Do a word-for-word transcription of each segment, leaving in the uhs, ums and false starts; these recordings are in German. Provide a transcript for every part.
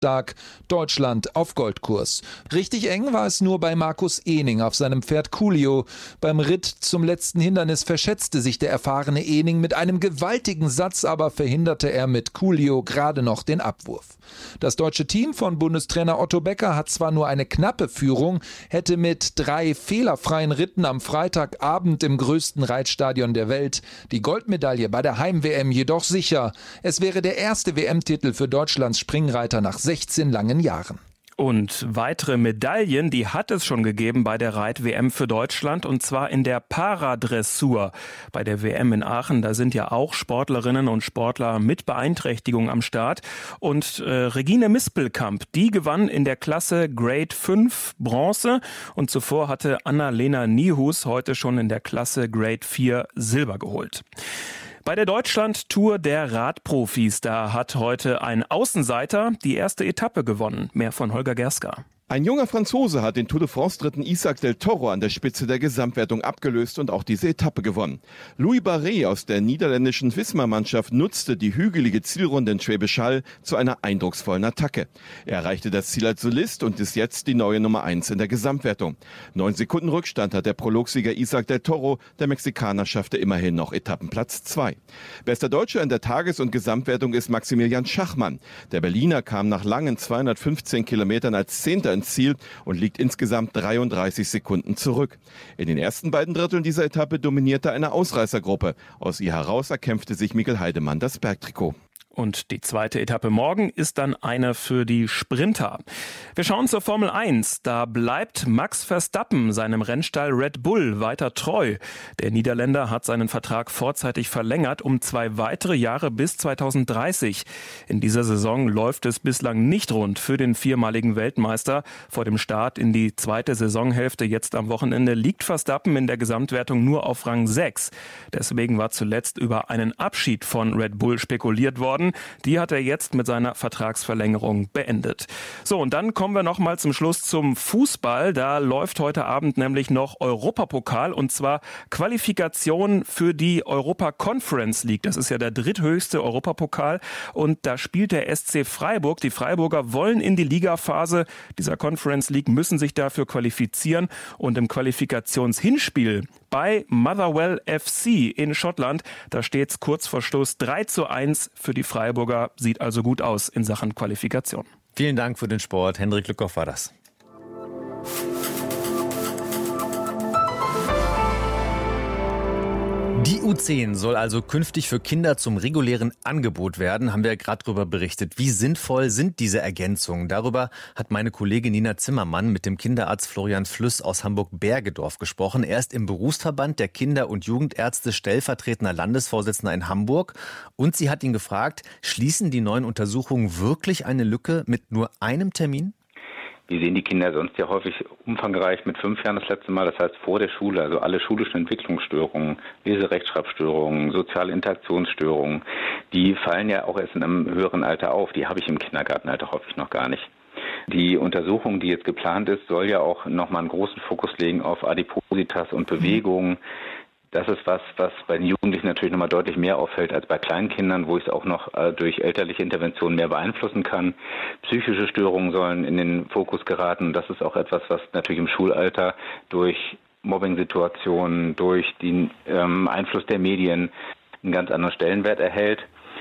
Stark, Deutschland auf Goldkurs. Richtig eng war es nur bei Markus Ehning auf seinem Pferd Coolio. Beim Ritt zum letzten Hindernis verschätzte sich der erfahrene Ehning mit einem gewaltigen Satz, aber verhinderte er mit Coolio gerade noch den Abwurf. Das deutsche Team von Bundestrainer Otto Becker hat zwar nur eine knappe Führung, hätte mit drei fehlerfreien Ritten am Freitagabend im größten Reitstadion der Welt die Goldmedaille bei der Heim-W M jedoch sicher. Es wäre der erste W M-Titel für Deutschlands Springreiter nach sechzehn langen Jahren. Und weitere Medaillen, die hat es schon gegeben bei der Reit-W M für Deutschland, und zwar in der Paradressur. Bei der W M in Aachen, da sind ja auch Sportlerinnen und Sportler mit Beeinträchtigung am Start. Und äh, Regine Mispelkamp, die gewann in der Klasse Grade fünf Bronze. Und zuvor hatte Anna-Lena Niehus heute schon in der Klasse Grade vier Silber geholt. Bei der Deutschland-Tour der Radprofis, da hat heute ein Außenseiter die erste Etappe gewonnen. Mehr von Holger Gerska. Ein junger Franzose hat den Tour de France-Dritten Isaac del Toro an der Spitze der Gesamtwertung abgelöst und auch diese Etappe gewonnen. Louis Barret aus der niederländischen Visma-Mannschaft nutzte die hügelige Zielrunde in Schwäbisch Hall zu einer eindrucksvollen Attacke. Er erreichte das Ziel als Solist und ist jetzt die neue Nummer eins in der Gesamtwertung. Neun Sekunden Rückstand hat der Prologsieger Isaac del Toro. Der Mexikaner schaffte immerhin noch Etappenplatz zwei. Bester Deutscher in der Tages- und Gesamtwertung ist Maximilian Schachmann. Der Berliner kam nach langen zweihundertfünfzehn Kilometern als Zehnter ins Ziel und liegt insgesamt dreiunddreißig Sekunden zurück. In den ersten beiden Dritteln dieser Etappe dominierte eine Ausreißergruppe. Aus ihr heraus erkämpfte sich Mikkel Heidemann das Bergtrikot. Und die zweite Etappe morgen ist dann eine für die Sprinter. Wir schauen zur Formel eins. Da bleibt Max Verstappen seinem Rennstall Red Bull weiter treu. Der Niederländer hat seinen Vertrag vorzeitig verlängert um zwei weitere Jahre bis zweitausenddreißig. In dieser Saison läuft es bislang nicht rund für den viermaligen Weltmeister. Vor dem Start in die zweite Saisonhälfte jetzt am Wochenende liegt Verstappen in der Gesamtwertung nur auf Rang sechs. Deswegen war zuletzt über einen Abschied von Red Bull spekuliert worden. Die hat er jetzt mit seiner Vertragsverlängerung beendet. So, und dann kommen wir noch mal zum Schluss zum Fußball. Da läuft heute Abend nämlich noch Europapokal, und zwar Qualifikation für die Europa Conference League. Das ist ja der dritthöchste Europapokal, und da spielt der S C Freiburg. Die Freiburger wollen in die Ligaphase dieser Conference League, müssen sich dafür qualifizieren, und im Qualifikationshinspiel bei Motherwell F C in Schottland, da steht's kurz vor Schluss drei zu eins für die Freiburger. Sieht also gut aus in Sachen Qualifikation. Vielen Dank für den Sport. Hendrik Lückhoff war das. Die U zehn soll also künftig für Kinder zum regulären Angebot werden, haben wir ja gerade darüber berichtet. Wie sinnvoll sind diese Ergänzungen? Darüber hat meine Kollegin Nina Zimmermann mit dem Kinderarzt Florian Flüss aus Hamburg-Bergedorf gesprochen. Er ist im Berufsverband der Kinder- und Jugendärzte stellvertretender Landesvorsitzender in Hamburg. Und sie hat ihn gefragt, schließen die neuen Untersuchungen wirklich eine Lücke mit nur einem Termin? Wir sehen die Kinder sonst ja häufig umfangreich mit fünf Jahren das letzte Mal, das heißt vor der Schule, also alle schulischen Entwicklungsstörungen, Lese-Rechtschreibstörungen, soziale Interaktionsstörungen, die fallen ja auch erst in einem höheren Alter auf, die habe ich im Kindergartenalter häufig noch gar nicht. Die Untersuchung, die jetzt geplant ist, soll ja auch nochmal einen großen Fokus legen auf Adipositas und Bewegungen. Das ist was, was bei den Jugendlichen natürlich nochmal deutlich mehr auffällt als bei Kleinkindern, wo ich es auch noch äh, durch elterliche Interventionen mehr beeinflussen kann. Psychische Störungen sollen in den Fokus geraten. Das ist auch etwas, was natürlich im Schulalter durch Mobbing-Situationen, durch den ähm, Einfluss der Medien einen ganz anderen Stellenwert erhält.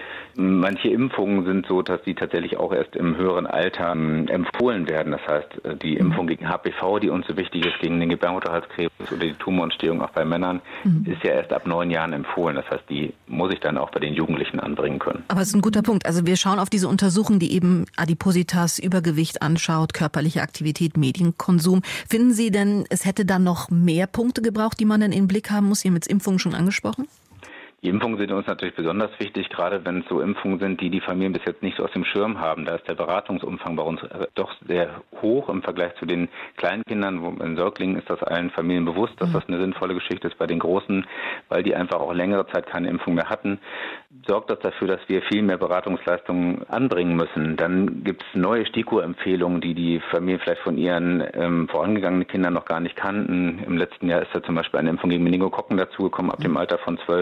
Manche Impfungen sind so, dass die tatsächlich auch erst im höheren Alter ähm, empfohlen werden. Das heißt, die Impfung gegen H P V, die uns so wichtig ist, gegen den Gebärmutterhalskrebs oder die Tumorentstehung auch bei Männern, mhm. ist ja erst ab neun Jahren empfohlen. Das heißt, die muss ich dann auch bei den Jugendlichen anbringen können. Aber es ist ein guter Punkt. Also wir schauen auf diese Untersuchung, die eben Adipositas, Übergewicht anschaut, körperliche Aktivität, Medienkonsum. Finden Sie denn, es hätte dann noch mehr Punkte gebraucht, die man dann im Blick haben muss? Sie haben jetzt Impfungen schon angesprochen. Die Impfungen sind uns natürlich besonders wichtig, gerade wenn es so Impfungen sind, die die Familien bis jetzt nicht so aus dem Schirm haben. Da ist der Beratungsumfang bei uns doch sehr hoch im Vergleich zu den Kleinkindern. Wo in Säuglingen ist das allen Familien bewusst, dass das eine sinnvolle Geschichte ist. Bei den Großen, weil die einfach auch längere Zeit keine Impfung mehr hatten, sorgt das dafür, dass wir viel mehr Beratungsleistungen anbringen müssen. Dann gibt es neue STIKO-Empfehlungen, die die Familien vielleicht von ihren ähm, vorangegangenen Kindern noch gar nicht kannten. Im letzten Jahr ist da zum Beispiel eine Impfung gegen Meningokokken dazugekommen, ab dem Alter von zwölf Jahren.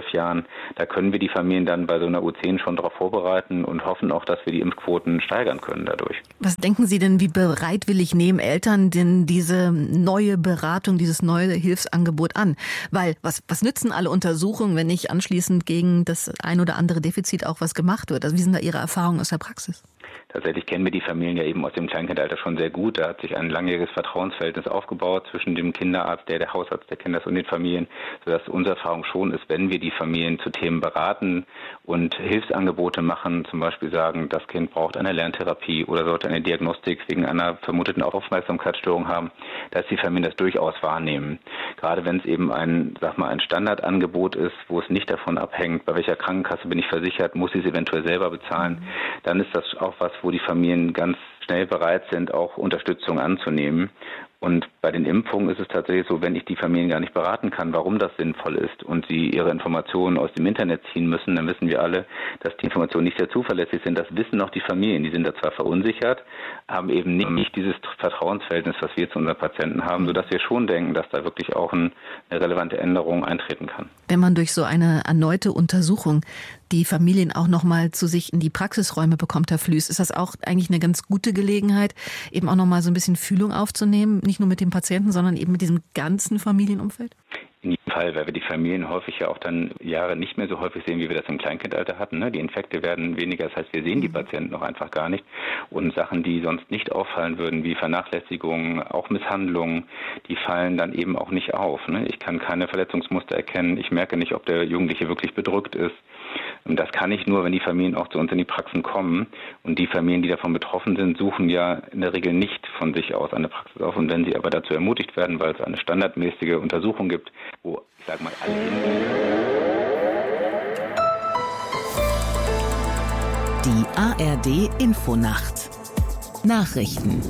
Da können wir die Familien dann bei so einer U zehn schon darauf vorbereiten und hoffen auch, dass wir die Impfquoten steigern können dadurch. Was denken Sie denn, wie bereitwillig nehmen Eltern denn diese neue Beratung, dieses neue Hilfsangebot an? Weil was, was nützen alle Untersuchungen, wenn nicht anschließend gegen das ein oder andere Defizit auch was gemacht wird? Also wie sind da Ihre Erfahrungen aus der Praxis? Tatsächlich kennen wir die Familien ja eben aus dem Kleinkindalter schon sehr gut. Da hat sich ein langjähriges Vertrauensverhältnis aufgebaut zwischen dem Kinderarzt, der der Hausarzt der Kinder ist und den Familien, sodass unsere Erfahrung schon ist, wenn wir die Familien zu Themen beraten und Hilfsangebote machen, zum Beispiel sagen, das Kind braucht eine Lerntherapie oder sollte eine Diagnostik wegen einer vermuteten Aufmerksamkeitsstörung haben, dass die Familien das durchaus wahrnehmen. Gerade wenn es eben ein, sag mal, ein Standardangebot ist, wo es nicht davon abhängt, bei welcher Krankenkasse bin ich versichert, muss ich es eventuell selber bezahlen, dann ist das auch was, wo die Familien ganz schnell bereit sind, auch Unterstützung anzunehmen. Und bei den Impfungen ist es tatsächlich so, wenn ich die Familien gar nicht beraten kann, warum das sinnvoll ist und sie ihre Informationen aus dem Internet ziehen müssen, dann wissen wir alle, dass die Informationen nicht sehr zuverlässig sind. Das wissen auch die Familien. Die sind da zwar verunsichert, haben eben nicht dieses Vertrauensverhältnis, was wir zu unseren Patienten haben, sodass wir schon denken, dass da wirklich auch eine relevante Änderung eintreten kann. Wenn man durch so eine erneute Untersuchung die Familien auch noch mal zu sich in die Praxisräume bekommt, Herr Flüß, ist das auch eigentlich eine ganz gute Gelegenheit, eben auch noch mal so ein bisschen Fühlung aufzunehmen, nicht nur mit dem Patienten, sondern eben mit diesem ganzen Familienumfeld? In jedem Fall, weil wir die Familien häufig ja auch dann Jahre nicht mehr so häufig sehen, wie wir das im Kleinkindalter hatten. Ne? Die Infekte werden weniger, das heißt, wir sehen die Patienten noch einfach gar nicht. Und Sachen, die sonst nicht auffallen würden, wie Vernachlässigungen, auch Misshandlungen, die fallen dann eben auch nicht auf. Ne? Ich kann keine Verletzungsmuster erkennen, ich merke nicht, ob der Jugendliche wirklich bedrückt ist. Und das kann ich nur, wenn die Familien auch zu uns in die Praxen kommen. Und die Familien, die davon betroffen sind, suchen ja in der Regel nicht von sich aus eine Praxis auf. Und wenn sie aber dazu ermutigt werden, weil es eine standardmäßige Untersuchung gibt, wo, ich sage mal, alle hingehen. Die A R D Infonacht. Nachrichten.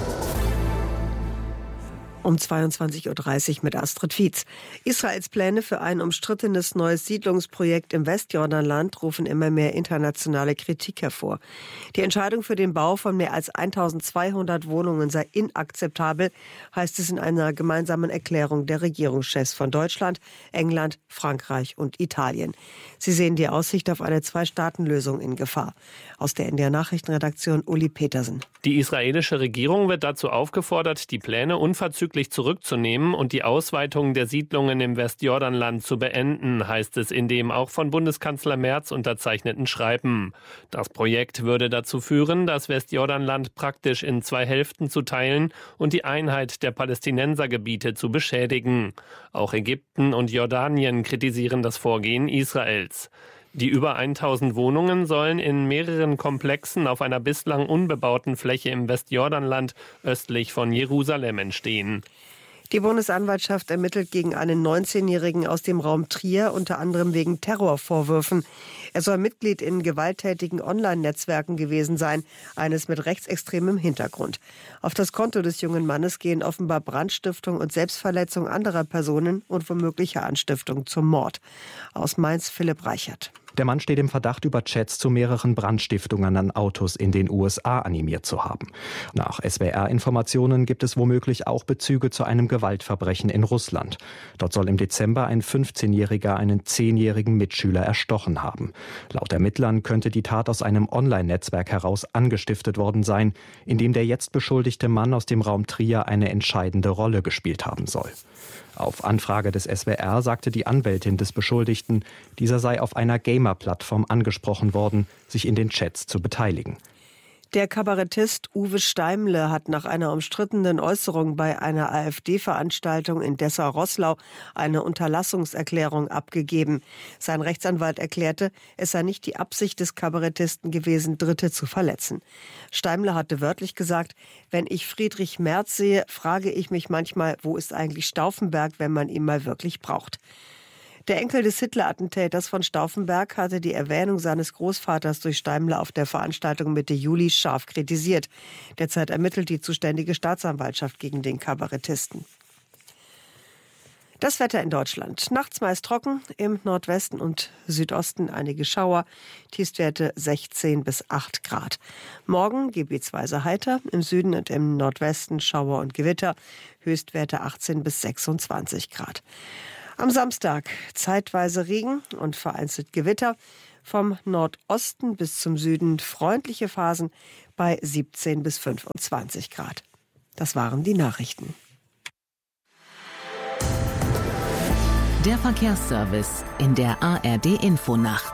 Um zweiundzwanzig Uhr dreißig mit Astrid Fietz. Israels Pläne für ein umstrittenes neues Siedlungsprojekt im Westjordanland rufen immer mehr internationale Kritik hervor. Die Entscheidung für den Bau von mehr als eintausendzweihundert Wohnungen sei inakzeptabel, heißt es in einer gemeinsamen Erklärung der Regierungschefs von Deutschland, England, Frankreich und Italien. Sie sehen die Aussicht auf eine Zwei-Staaten-Lösung in Gefahr. Aus der N D R-Nachrichtenredaktion Uli Petersen. Die israelische Regierung wird dazu aufgefordert, die Pläne unverzüglich zurückzunehmen und die Ausweitung der Siedlungen im Westjordanland zu beenden, heißt es in dem auch von Bundeskanzler Merz unterzeichneten Schreiben. Das Projekt würde dazu führen, das Westjordanland praktisch in zwei Hälften zu teilen und die Einheit der Palästinensergebiete zu beschädigen. Auch Ägypten und Jordanien kritisieren das Vorgehen Israels. Die über tausend Wohnungen sollen in mehreren Komplexen auf einer bislang unbebauten Fläche im Westjordanland östlich von Jerusalem entstehen. Die Bundesanwaltschaft ermittelt gegen einen neunzehnjährigen aus dem Raum Trier, unter anderem wegen Terrorvorwürfen. Er soll Mitglied in gewalttätigen Online-Netzwerken gewesen sein, eines mit rechtsextremem Hintergrund. Auf das Konto des jungen Mannes gehen offenbar Brandstiftung und Selbstverletzung anderer Personen und womögliche Anstiftung zum Mord. Aus Mainz Philipp Reichert. Der Mann steht im Verdacht, über Chats zu mehreren Brandstiftungen an Autos in den U S A animiert zu haben. Nach S W R-Informationen gibt es womöglich auch Bezüge zu einem Gewaltverbrechen in Russland. Dort soll im Dezember ein fünfzehnjähriger einen zehnjährigen Mitschüler erstochen haben. Laut Ermittlern könnte die Tat aus einem Online-Netzwerk heraus angestiftet worden sein, in dem der jetzt beschuldigte Mann aus dem Raum Trier eine entscheidende Rolle gespielt haben soll. Auf Anfrage des S W R sagte die Anwältin des Beschuldigten, dieser sei auf einer Gamer-Plattform angesprochen worden, sich in den Chats zu beteiligen. Der Kabarettist Uwe Steimle hat nach einer umstrittenen Äußerung bei einer AfD-Veranstaltung in Dessau-Roßlau eine Unterlassungserklärung abgegeben. Sein Rechtsanwalt erklärte, es sei nicht die Absicht des Kabarettisten gewesen, Dritte zu verletzen. Steimle hatte wörtlich gesagt, wenn ich Friedrich Merz sehe, frage ich mich manchmal, wo ist eigentlich Stauffenberg, wenn man ihn mal wirklich braucht. Der Enkel des Hitler-Attentäters von Stauffenberg hatte die Erwähnung seines Großvaters durch Steimle auf der Veranstaltung Mitte Juli scharf kritisiert. Derzeit ermittelt die zuständige Staatsanwaltschaft gegen den Kabarettisten. Das Wetter in Deutschland. Nachts meist trocken, im Nordwesten und Südosten einige Schauer, Tiefstwerte sechzehn bis acht Grad. Morgen gebietsweise heiter, im Süden und im Nordwesten Schauer und Gewitter, Höchstwerte achtzehn bis sechsundzwanzig Grad. Am Samstag zeitweise Regen und vereinzelt Gewitter. Vom Nordosten bis zum Süden freundliche Phasen bei siebzehn bis fünfundzwanzig Grad. Das waren die Nachrichten. Der Verkehrsservice in der A R D-Infonacht.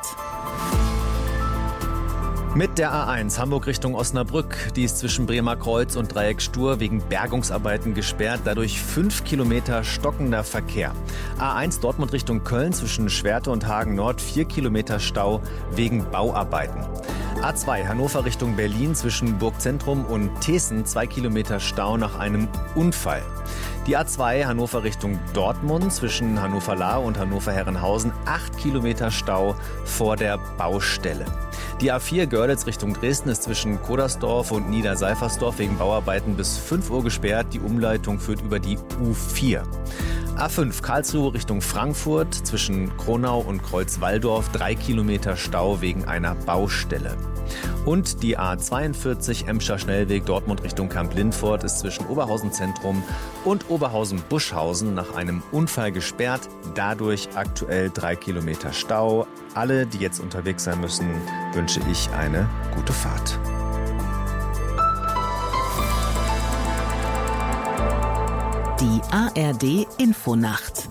Mit der A eins Hamburg Richtung Osnabrück, die ist zwischen Bremer Kreuz und Dreieck Stur wegen Bergungsarbeiten gesperrt, dadurch fünf Kilometer stockender Verkehr. A eins Dortmund Richtung Köln zwischen Schwerte und Hagen Nord, vier Kilometer Stau wegen Bauarbeiten. A zwei Hannover Richtung Berlin zwischen Burgzentrum und Teeßen, zwei Kilometer Stau nach einem Unfall. Die A zwei Hannover Richtung Dortmund zwischen Hannover-Lahr und Hannover-Herrenhausen, acht Kilometer Stau vor der Baustelle. Die A vier Görlitz Richtung Dresden ist zwischen Kodersdorf und Niederseifersdorf wegen Bauarbeiten bis fünf Uhr gesperrt. Die Umleitung führt über die U vier. A fünf Karlsruhe Richtung Frankfurt zwischen Kronau und Kreuzwalldorf, drei Kilometer Stau wegen einer Baustelle. Und die A zweiundvierzig Emscher Schnellweg Dortmund Richtung Kamp-Lindfort ist zwischen Oberhausen Zentrum und Oberhausen-Buschhausen nach einem Unfall gesperrt. Dadurch aktuell drei Kilometer Stau. Alle, die jetzt unterwegs sein müssen, wünsche ich eine gute Fahrt. Die A R D-Infonacht.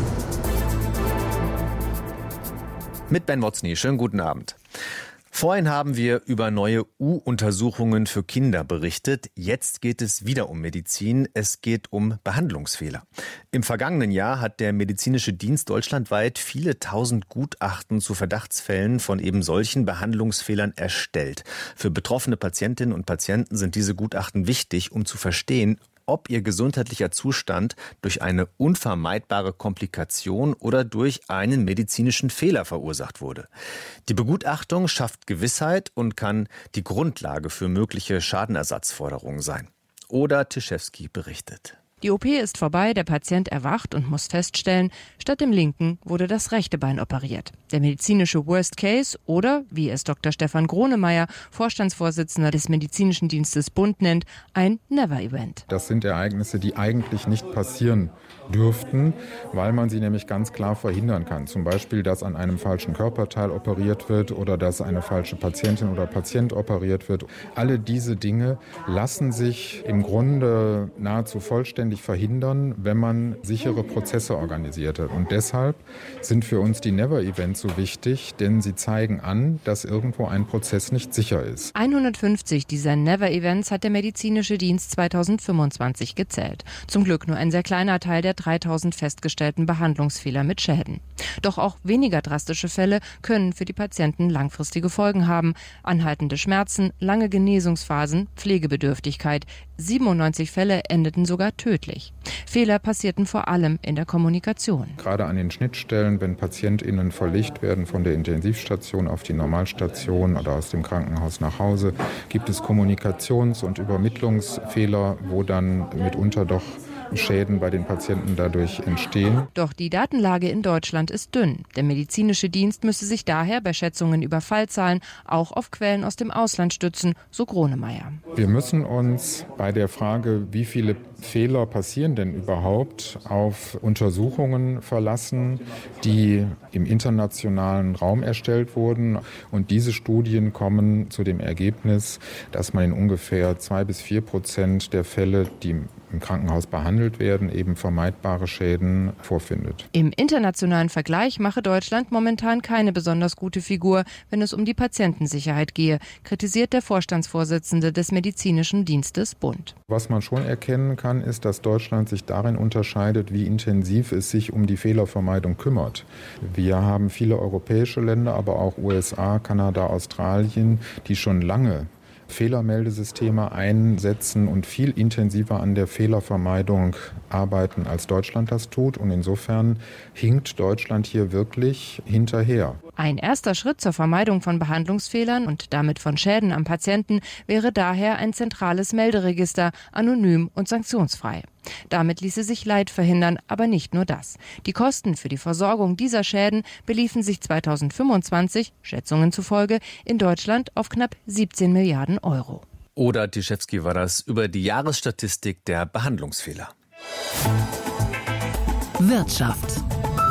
Mit Ben Motzny. Schönen guten Abend. Vorhin haben wir über neue U-Untersuchungen für Kinder berichtet. Jetzt geht es wieder um Medizin. Es geht um Behandlungsfehler. Im vergangenen Jahr hat der medizinische Dienst deutschlandweit viele tausend Gutachten zu Verdachtsfällen von eben solchen Behandlungsfehlern erstellt. Für betroffene Patientinnen und Patienten sind diese Gutachten wichtig, um zu verstehen, ob ihr gesundheitlicher Zustand durch eine unvermeidbare Komplikation oder durch einen medizinischen Fehler verursacht wurde. Die Begutachtung schafft Gewissheit und kann die Grundlage für mögliche Schadenersatzforderungen sein. Oda Tischewski berichtet. Die O P ist vorbei, der Patient erwacht und muss feststellen, statt dem linken wurde das rechte Bein operiert. Der medizinische Worst Case oder, wie es Doktor Stefan Gronemeyer, Vorstandsvorsitzender des Medizinischen Dienstes Bund nennt, ein Never-Event. Das sind Ereignisse, die eigentlich nicht passieren dürften, weil man sie nämlich ganz klar verhindern kann. Zum Beispiel, dass an einem falschen Körperteil operiert wird oder dass eine falsche Patientin oder Patient operiert wird. Alle diese Dinge lassen sich im Grunde nahezu vollständig verhindern, wenn man sichere Prozesse organisiert hat. Und deshalb sind für uns die Never-Events so wichtig, denn sie zeigen an, dass irgendwo ein Prozess nicht sicher ist. hundertfünfzig dieser Never-Events hat der medizinische Dienst zweitausendfünfundzwanzig gezählt. Zum Glück nur ein sehr kleiner Teil der dreitausend festgestellten Behandlungsfehler mit Schäden. Doch auch weniger drastische Fälle können für die Patienten langfristige Folgen haben. Anhaltende Schmerzen, lange Genesungsphasen, Pflegebedürftigkeit. siebenundneunzig Fälle endeten sogar tödlich. Fehler passierten vor allem in der Kommunikation. Gerade an den Schnittstellen, wenn PatientInnen verlegt werden von der Intensivstation auf die Normalstation oder aus dem Krankenhaus nach Hause, gibt es Kommunikations- und Übermittlungsfehler, wo dann mitunter doch Schäden bei den Patienten dadurch entstehen. Doch die Datenlage in Deutschland ist dünn. Der medizinische Dienst müsse sich daher bei Schätzungen über Fallzahlen auch auf Quellen aus dem Ausland stützen, so Gronemeyer. Wir müssen uns bei der Frage, wie viele Fehler passieren denn überhaupt, auf Untersuchungen verlassen, die im internationalen Raum erstellt wurden. Und diese Studien kommen zu dem Ergebnis, dass man in ungefähr zwei bis vier Prozent der Fälle, die im Krankenhaus behandelt werden, eben vermeidbare Schäden vorfindet. Im internationalen Vergleich mache Deutschland momentan keine besonders gute Figur, wenn es um die Patientensicherheit gehe, kritisiert der Vorstandsvorsitzende des Medizinischen Dienstes Bund. Was man schon erkennen kann, ist, dass Deutschland sich darin unterscheidet, wie intensiv es sich um die Fehlervermeidung kümmert. Wir haben viele europäische Länder, aber auch U S A, Kanada, Australien, die schon lange Fehlermeldesysteme einsetzen und viel intensiver an der Fehlervermeidung arbeiten, als Deutschland das tut. Und insofern hinkt Deutschland hier wirklich hinterher. Ein erster Schritt zur Vermeidung von Behandlungsfehlern und damit von Schäden am Patienten wäre daher ein zentrales Melderegister, anonym und sanktionsfrei. Damit ließe sich Leid verhindern, aber nicht nur das. Die Kosten für die Versorgung dieser Schäden beliefen sich zweitausendfünfundzwanzig, Schätzungen zufolge, in Deutschland auf knapp siebzehn Milliarden Euro. Oda Tischewski war das über die Jahresstatistik der Behandlungsfehler. Wirtschaft.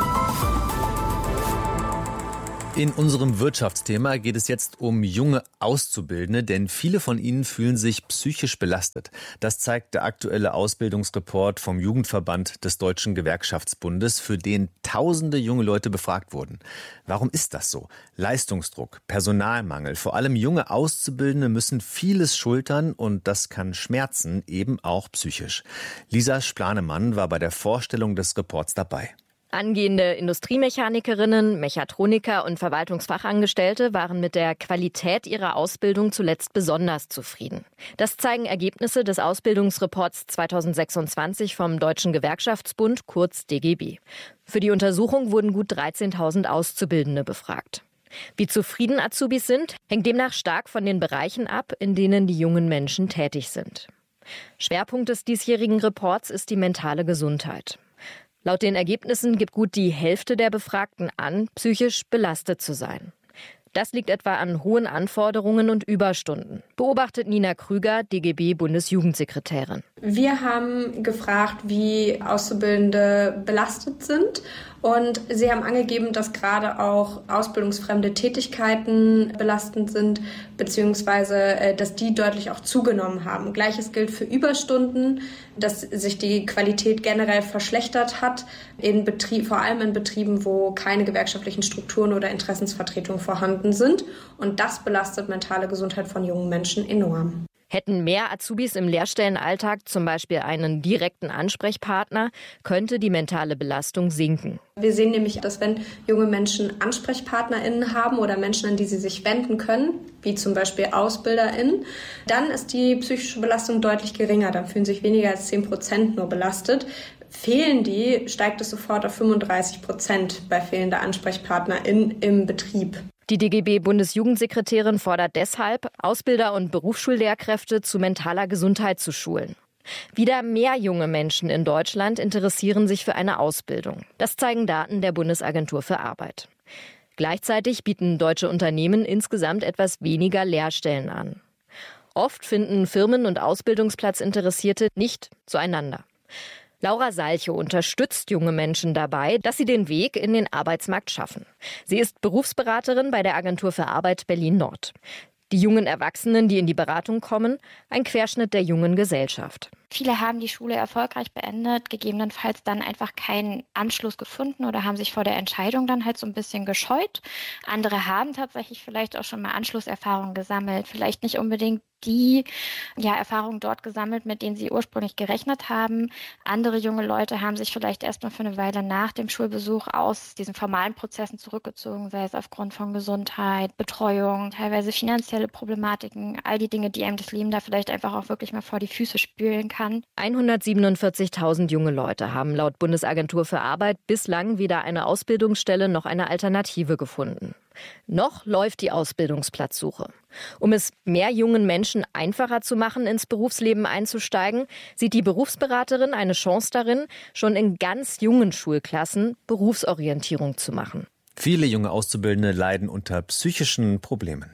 In unserem Wirtschaftsthema geht es jetzt um junge Auszubildende, denn viele von ihnen fühlen sich psychisch belastet. Das zeigt der aktuelle Ausbildungsreport vom Jugendverband des Deutschen Gewerkschaftsbundes, für den tausende junge Leute befragt wurden. Warum ist das so? Leistungsdruck, Personalmangel, vor allem junge Auszubildende müssen vieles schultern und das kann schmerzen, eben auch psychisch. Lisa Splanemann war bei der Vorstellung des Reports dabei. Angehende Industriemechanikerinnen, Mechatroniker und Verwaltungsfachangestellte waren mit der Qualität ihrer Ausbildung zuletzt besonders zufrieden. Das zeigen Ergebnisse des Ausbildungsreports zweitausendsechsundzwanzig vom Deutschen Gewerkschaftsbund, kurz D G B. Für die Untersuchung wurden gut dreizehntausend Auszubildende befragt. Wie zufrieden Azubis sind, hängt demnach stark von den Bereichen ab, in denen die jungen Menschen tätig sind. Schwerpunkt des diesjährigen Reports ist die mentale Gesundheit. Laut den Ergebnissen gibt gut die Hälfte der Befragten an, psychisch belastet zu sein. Das liegt etwa an hohen Anforderungen und Überstunden, beobachtet Nina Krüger, D G B-Bundesjugendsekretärin. Wir haben gefragt, wie Auszubildende belastet sind. Und sie haben angegeben, dass gerade auch ausbildungsfremde Tätigkeiten belastend sind, beziehungsweise dass die deutlich auch zugenommen haben. Gleiches gilt für Überstunden, dass sich die Qualität generell verschlechtert hat, in Betrieb, vor allem in Betrieben, wo keine gewerkschaftlichen Strukturen oder Interessensvertretungen vorhanden sind. Und das belastet mentale Gesundheit von jungen Menschen enorm. Hätten mehr Azubis im Lehrstellenalltag zum Beispiel einen direkten Ansprechpartner, könnte die mentale Belastung sinken. Wir sehen nämlich, dass wenn junge Menschen AnsprechpartnerInnen haben oder Menschen, an die sie sich wenden können, wie zum Beispiel AusbilderInnen, dann ist die psychische Belastung deutlich geringer. Dann fühlen sich weniger als zehn Prozent nur belastet. Fehlen die, steigt es sofort auf fünfunddreißig Prozent bei fehlender AnsprechpartnerInnen im Betrieb. Die D G B-Bundesjugendsekretärin fordert deshalb, Ausbilder und Berufsschullehrkräfte zu mentaler Gesundheit zu schulen. Wieder mehr junge Menschen in Deutschland interessieren sich für eine Ausbildung. Das zeigen Daten der Bundesagentur für Arbeit. Gleichzeitig bieten deutsche Unternehmen insgesamt etwas weniger Lehrstellen an. Oft finden Firmen und Ausbildungsplatzinteressierte nicht zueinander. Laura Salche unterstützt junge Menschen dabei, dass sie den Weg in den Arbeitsmarkt schaffen. Sie ist Berufsberaterin bei der Agentur für Arbeit Berlin-Nord. Die jungen Erwachsenen, die in die Beratung kommen, ein Querschnitt der jungen Gesellschaft. Viele haben die Schule erfolgreich beendet, gegebenenfalls dann einfach keinen Anschluss gefunden oder haben sich vor der Entscheidung dann halt so ein bisschen gescheut. Andere haben tatsächlich vielleicht auch schon mal Anschlusserfahrungen gesammelt, vielleicht nicht unbedingt die ja, Erfahrungen dort gesammelt, mit denen sie ursprünglich gerechnet haben. Andere junge Leute haben sich vielleicht erst mal für eine Weile nach dem Schulbesuch aus diesen formalen Prozessen zurückgezogen, sei es aufgrund von Gesundheit, Betreuung, teilweise finanzielle Problematiken, all die Dinge, die einem das Leben da vielleicht einfach auch wirklich mal vor die Füße spülen kann. hundertsiebenundvierzigtausend junge Leute haben laut Bundesagentur für Arbeit bislang weder eine Ausbildungsstelle noch eine Alternative gefunden. Noch läuft die Ausbildungsplatzsuche. Um es mehr jungen Menschen einfacher zu machen, ins Berufsleben einzusteigen, sieht die Berufsberaterin eine Chance darin, schon in ganz jungen Schulklassen Berufsorientierung zu machen. Viele junge Auszubildende leiden unter psychischen Problemen.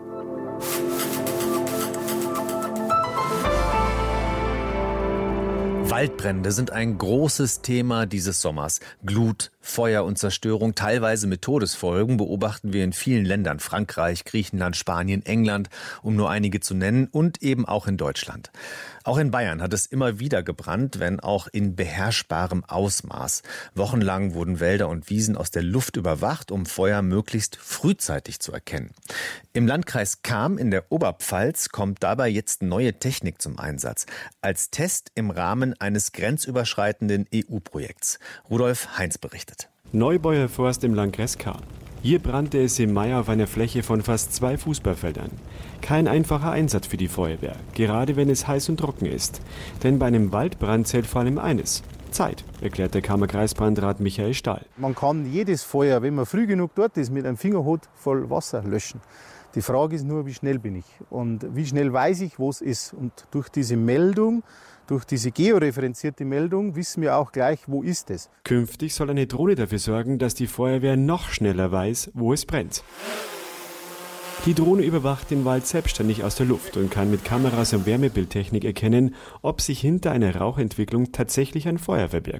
Waldbrände sind ein großes Thema dieses Sommers. Glut, Feuer und Zerstörung, teilweise mit Todesfolgen, beobachten wir in vielen Ländern. Frankreich, Griechenland, Spanien, England, um nur einige zu nennen, und eben auch in Deutschland. Auch in Bayern hat es immer wieder gebrannt, wenn auch in beherrschbarem Ausmaß. Wochenlang wurden Wälder und Wiesen aus der Luft überwacht, um Feuer möglichst frühzeitig zu erkennen. Im Landkreis Cham in der Oberpfalz kommt dabei jetzt neue Technik zum Einsatz. Als Test im Rahmen eines grenzüberschreitenden E U-Projekts. Rudolf Heinz berichtet. Neubauer Forst im Landkreis Cham. Hier brannte es im Mai auf einer Fläche von fast zwei Fußballfeldern. Kein einfacher Einsatz für die Feuerwehr, gerade wenn es heiß und trocken ist. Denn bei einem Waldbrand zählt vor allem eines: Zeit, erklärt der Chammer Kreisbrandrat Michael Stahl. Man kann jedes Feuer, wenn man früh genug dort ist, mit einem Fingerhut voll Wasser löschen. Die Frage ist nur, wie schnell bin ich und wie schnell weiß ich, wo es ist. Und durch diese Meldung, durch diese georeferenzierte Meldung wissen wir auch gleich, wo ist es. Künftig soll eine Drohne dafür sorgen, dass die Feuerwehr noch schneller weiß, wo es brennt. Die Drohne überwacht den Wald selbstständig aus der Luft und kann mit Kameras und Wärmebildtechnik erkennen, ob sich hinter einer Rauchentwicklung tatsächlich ein Feuer verbirgt.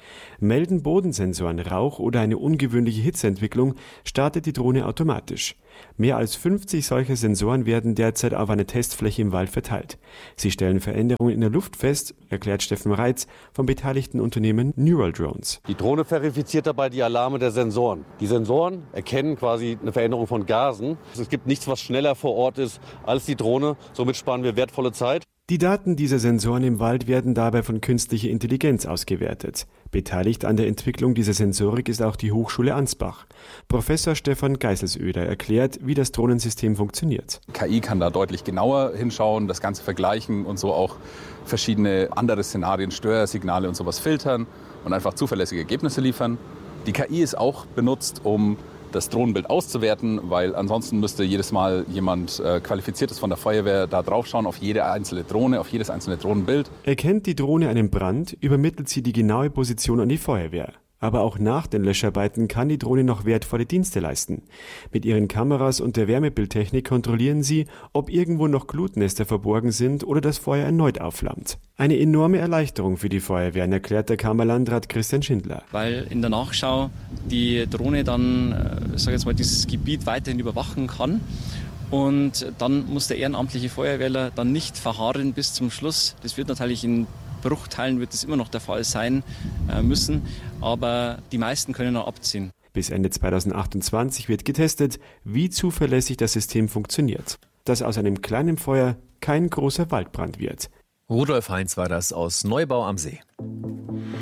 Melden Bodensensoren Rauch oder eine ungewöhnliche Hitzeentwicklung, startet die Drohne automatisch. Mehr als fünfzig solcher Sensoren werden derzeit auf einer Testfläche im Wald verteilt. Sie stellen Veränderungen in der Luft fest, erklärt Steffen Reitz vom beteiligten Unternehmen Neural Drones. Die Drohne verifiziert dabei die Alarme der Sensoren. Die Sensoren erkennen quasi eine Veränderung von Gasen. Es gibt nichts, was schneller vor Ort ist als die Drohne. Somit sparen wir wertvolle Zeit. Die Daten dieser Sensoren im Wald werden dabei von künstlicher Intelligenz ausgewertet. Beteiligt an der Entwicklung dieser Sensorik ist auch die Hochschule Ansbach. Professor Stefan Geiselsöder erklärt, wie das Drohnensystem funktioniert. K I kann da deutlich genauer hinschauen, das Ganze vergleichen und so auch verschiedene andere Szenarien, Störsignale und sowas filtern und einfach zuverlässige Ergebnisse liefern. Die K I ist auch benutzt, um das Drohnenbild auszuwerten, weil ansonsten müsste jedes Mal jemand äh, Qualifiziertes von der Feuerwehr da draufschauen auf jede einzelne Drohne, auf jedes einzelne Drohnenbild. Erkennt die Drohne einen Brand, übermittelt sie die genaue Position an die Feuerwehr. Aber auch nach den Löscharbeiten kann die Drohne noch wertvolle Dienste leisten. Mit ihren Kameras und der Wärmebildtechnik kontrollieren sie, ob irgendwo noch Glutnester verborgen sind oder das Feuer erneut aufflammt. Eine enorme Erleichterung für die Feuerwehren, erklärt der Kammerlandrat Christian Schindler. Weil in der Nachschau die Drohne dann, sag jetzt mal, dieses Gebiet weiterhin überwachen kann. Und dann muss der ehrenamtliche Feuerwehrler dann nicht verharren bis zum Schluss. Das wird natürlich in Bruchteilen wird es immer noch der Fall sein äh, müssen, aber die meisten können noch abziehen. Bis Ende zweitausendachtundzwanzig wird getestet, wie zuverlässig das System funktioniert. Dass aus einem kleinen Feuer kein großer Waldbrand wird. Rudolf Heinz war das aus Neubau am See.